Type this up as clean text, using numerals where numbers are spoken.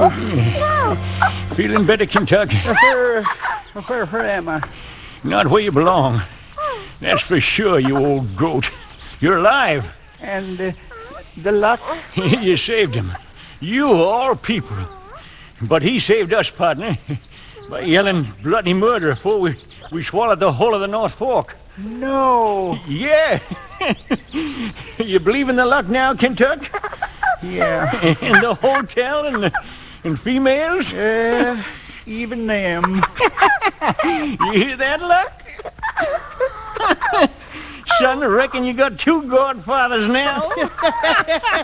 Feeling better, Kentucky? Where am I? Not where you belong. That's for sure, you old goat. You're alive. And the Luck? You saved him. You, of all people. But he saved us, partner, by yelling bloody murder before we swallowed the whole of the North Fork. No. Yeah. You believe in the Luck now, Kentucky? Yeah. In the hotel and females? Yeah, even them. You hear that, Luck? Son, I reckon you got two godfathers now.